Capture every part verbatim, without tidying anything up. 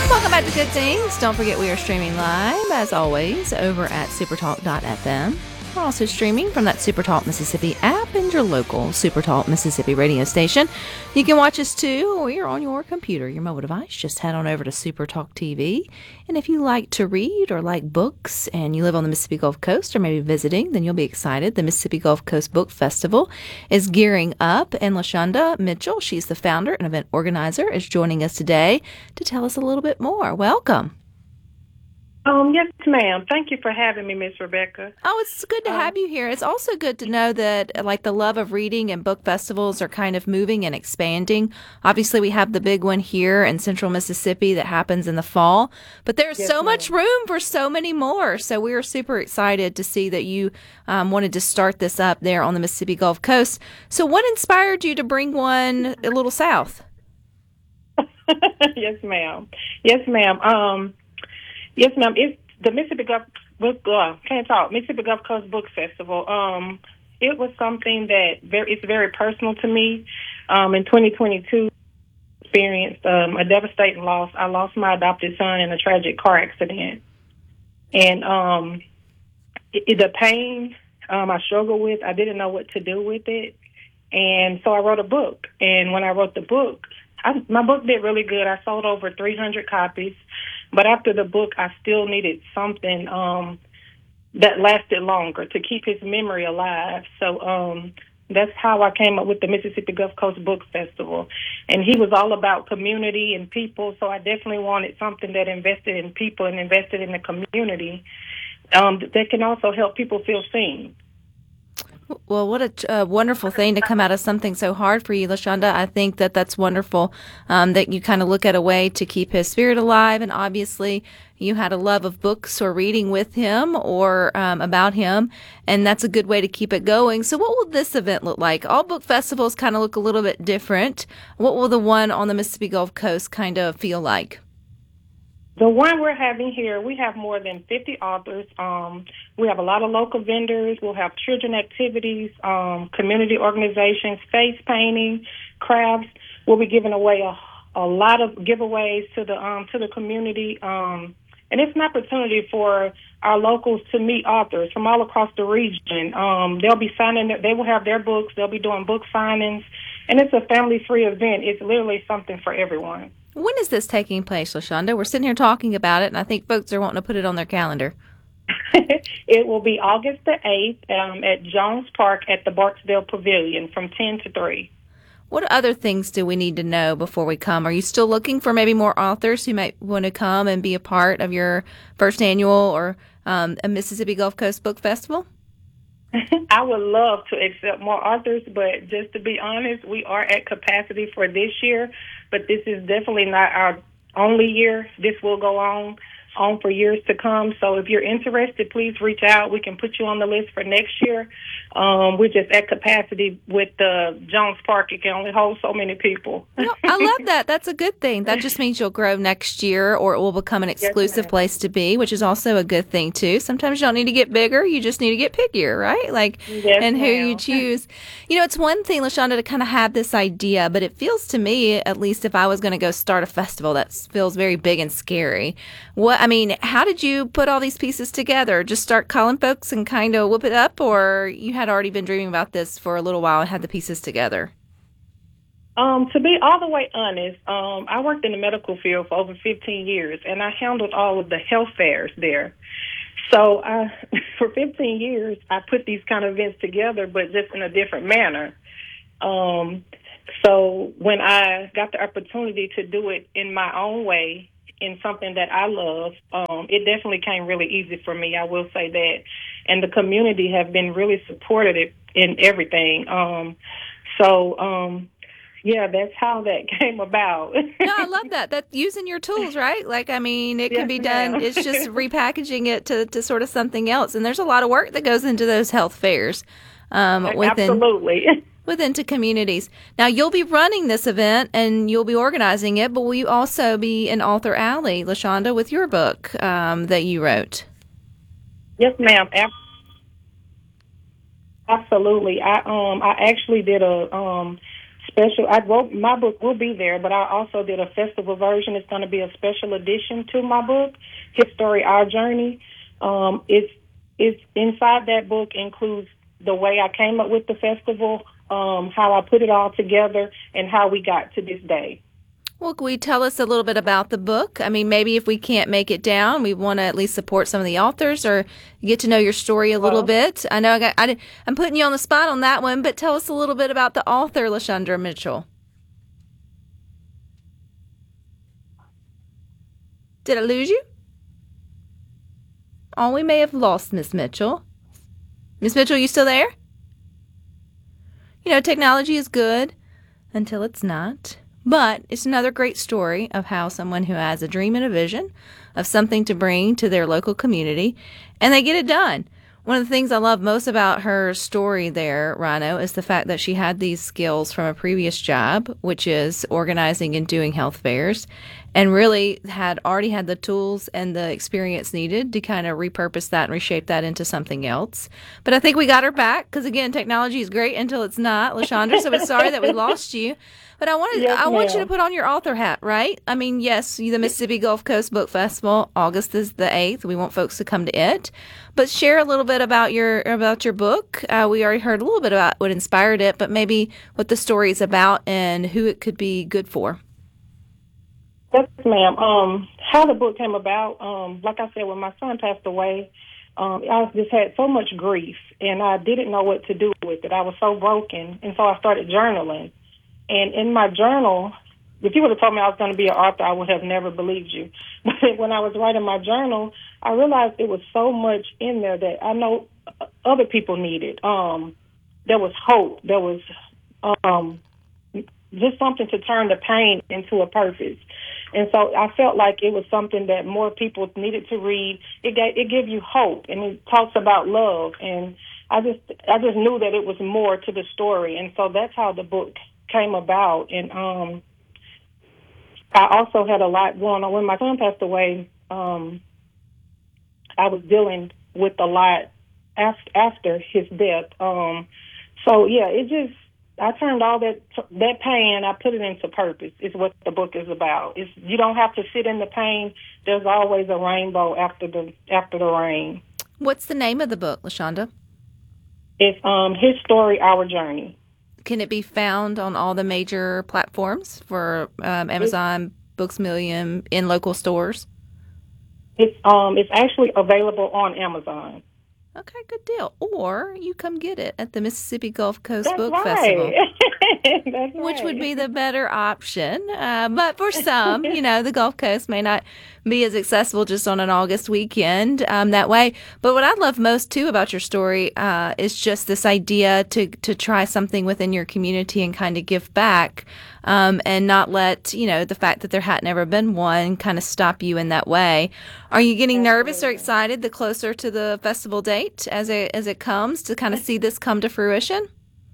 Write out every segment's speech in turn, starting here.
Welcome back to Good Things. Don't forget we are streaming live, as always, over at supertalk dot f m. We're also streaming from that Supertalk Mississippi app and your local Supertalk Mississippi radio station. You can watch us too, or you're on your computer, your mobile device. Just head on over to Supertalk T V. And if you like to read or like books and you live on the Mississippi Gulf Coast or maybe visiting, then you'll be excited. The Mississippi Gulf Coast Book Festival is gearing up, and LaShonda Mitchell, she's the founder and event organizer, is joining us today to tell us a little bit more. Welcome. Um, yes, ma'am. Thank you for having me, Miss Rebecca. Oh, it's good to Uh, have you here. It's also good to know that, like, the love of reading and book festivals are kind of moving and expanding. Obviously, we have the big one here in central Mississippi that happens in the fall, but there's Yes, so ma'am. much room for so many more. So we are super excited to see that you um, wanted to start this up there on the Mississippi Gulf Coast. So what inspired you to bring one a little south? yes, ma'am. Yes, ma'am. Um, yes, ma'am. It's the Mississippi Gulf Book. Uh, can't talk. Mississippi Gulf Coast Book Festival. Um, it was something that very it's very personal to me. Um, in twenty twenty-two, experienced um, a devastating loss. I lost my adopted son in a tragic car accident, and um, it, it- the pain um, I struggled with. I didn't know what to do with it, and so I wrote a book. And when I wrote the book, I, my book did really good. I sold over three hundred copies. But after the book, I still needed something um, that lasted longer to keep his memory alive. So um, that's how I came up with the Mississippi Gulf Coast Book Festival. And he was all about community and people, so I definitely wanted something that invested in people and invested in the community um, that can also help people feel seen. Well, what a uh, wonderful thing to come out of something so hard for you, LaShonda. I think that that's wonderful um, that you kind of look at a way to keep his spirit alive. And obviously, you had a love of books or reading with him or um, about him, and that's a good way to keep it going. So what will this event look like? All book festivals kind of look a little bit different. What will the one on the Mississippi Gulf Coast kind of feel like? The one we're having here, we have more than fifty authors. Um, we have a lot of local vendors. We'll have children activities, um, community organizations, face painting, crafts. We'll be giving away a, a lot of giveaways to the um, to the community, um, and it's an opportunity for our locals to meet authors from all across the region. Um, they'll be signing. They will have their books. They'll be doing book signings, and it's a family-free event. It's literally something for everyone. When is this taking place, LaShonda? We're sitting here talking about it, and I think folks are wanting to put it on their calendar. It will be August the eighth um, at Jones Park at the Barksdale Pavilion from ten to three. What other things do we need to know before we come? Are you still looking for maybe more authors who might want to come and be a part of your first annual or um, a Mississippi Gulf Coast Book Festival? I would love to accept more authors, but just to be honest, we are at capacity for this year, but this is definitely not our only year. This will go on on for years to come. So if you're interested, please reach out. We can put you on the list for next year. Um, we're just at capacity with the Jones Park. It can only hold so many people. No, I love that. That's a good thing. That just means you'll grow next year, or it will become an exclusive ma'am. place to be, which is also a good thing too. Sometimes you don't need to get bigger; you just need to get pickier, right? Like, Yes, and who ma'am. you choose. You know, it's one thing, LaShonda, to kind of have this idea, but it feels to me, at least if I was going to go start a festival, that feels very big and scary. What I mean, how did you put all these pieces together? Just start calling folks and kind of whoop it up, or you had already been dreaming about this for a little while and had the pieces together? Um, to be all the way honest, um, I worked in the medical field for over fifteen years, and I handled all of the health fairs there. So I, for fifteen years, I put these kind of events together, but just in a different manner. Um, so when I got the opportunity to do it in my own way, in something that I love, um, it definitely came really easy for me. I will say that. And the community have been really supportive in everything. Um, so, um, yeah, that's how that came about. No, I love that. That's using your tools, right? Like, I mean, it can Yes, be done. ma'am. It's just repackaging it to, to sort of something else. And there's a lot of work that goes into those health fairs um, within Absolutely. within to communities. Now, you'll be running this event and you'll be organizing it, but will you also be in Author Alley, LaShonda, with your book um, that you wrote? Yes, ma'am. Ab- Absolutely. I um I actually did a um special. I wrote my book will be there, but I also did a festival version. It's going to be a special edition to my book, His Story, Our Journey. Um, it's it's inside that book includes the way I came up with the festival, um, how I put it all together, and how we got to this day. Well, can we tell us a little bit about the book? I mean, maybe if we can't make it down, we want to at least support some of the authors or get to know your story a little Well, bit. I know I got, I did, I'm putting you on the spot on that one, but tell us a little bit about the author, LaShondra Mitchell. Did I lose you? Oh, we may have lost Miss Mitchell. Miss Mitchell, you still there? You know, technology is good until it's not. But it's another great story of how someone who has a dream and a vision of something to bring to their local community, and they get it done. One of the things I love most about her story there, Rhino, is the fact that she had these skills from a previous job, which is organizing and doing health fairs, and really had already had the tools and the experience needed to kind of repurpose that and reshape that into something else. But I think we got her back because, again, technology is great until it's not, LaShondra, so we're sorry that we lost you. But I wanted, yes, I want you to ma'am. put on your author hat, right? I mean, yes, the Mississippi Gulf Coast Book Festival, August is the eighth. We want folks to come to it. But share a little bit about your about your book. Uh, we already heard a little bit about what inspired it, but maybe what the story is about and who it could be good for. Yes, ma'am. Um, how the book came about, um, like I said, when my son passed away, um, I just had so much grief, and I didn't know what to do with it. I was so broken, and so I started journaling. And in my journal, if you would have told me I was going to be an author, I would have never believed you. But when I was writing my journal, I realized there was so much in there that I know other people needed. Um, there was hope. There was um, just something to turn the pain into a purpose. And so I felt like it was something that more people needed to read. It gave, it gave you hope, and it talks about love. And I just I just knew that it was more to the story. And so that's how the book came about. And um, I also had a lot going on. When my son passed away, um, I was dealing with a lot after, after his death. Um, so, yeah, it just, I turned all that that pain, I put it into purpose, is what the book is about. It's, you don't have to sit in the pain. There's always a rainbow after the after the rain. What's the name of the book, LaShondra? It's um, His Story, Our Journey. Can it be found on all the major platforms for um, Amazon, Books Million, in local stores? It's um, it's actually available on Amazon. Okay, good deal. Or you come get it at the Mississippi Gulf Coast That's Book right. Festival. That's Which right. would be the better option. Uh, but for some, you know, the Gulf Coast may not be as accessible just on an August weekend um, that way. But what I love most, too, about your story uh, is just this idea to, to try something within your community and kind of give back um, and not let, you know, the fact that there had never been one kind of stop you in that way. Are you getting nervous or excited the closer to the festival date as it, as it comes to kind of see this come to fruition?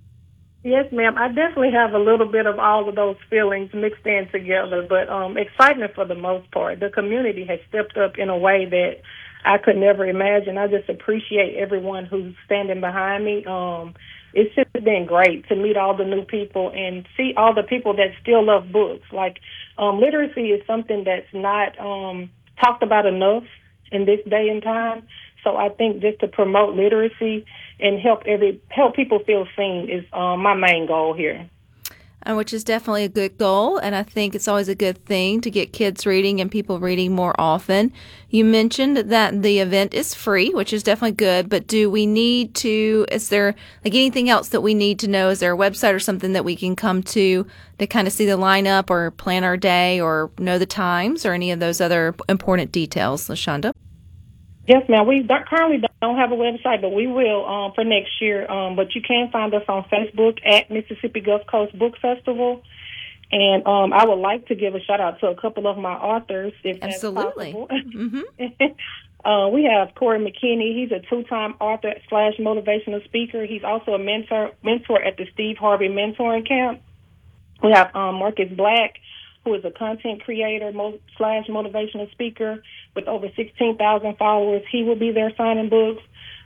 Yes, ma'am. I definitely have a little bit of all of those feelings mixed in together, but um, excitement for the most part. The community has stepped up in a way that I could never imagine. I just appreciate everyone who's standing behind me. Um, it's just been great to meet all the new people and see all the people that still love books. Like um, literacy is something that's not um, talked about enough in this day and time. So I think just to promote literacy and help every help people feel seen is um, my main goal here. Uh, which is definitely a good goal, and I think it's always a good thing to get kids reading and people reading more often. You mentioned that the event is free, which is definitely good, but do we need to, is there like anything else that we need to know? Is there a website or something that we can come to to kind of see the lineup or plan our day or know the times or any of those other important details, LaShondra? Yes, ma'am. We don't, currently don't have a website, but we will um, for next year. Um, but you can find us on Facebook at Mississippi Gulf Coast Book Festival. And um, I would like to give a shout out to a couple of my authors, if Absolutely. that's possible. Mm-hmm. uh, we have Corey McKinney. He's a two-time author slash motivational speaker. He's also a mentor mentor at the Steve Harvey Mentoring Camp. We have um, Marcus Black, who is a content creator mo- slash motivational speaker with over sixteen thousand followers. He will be there signing books.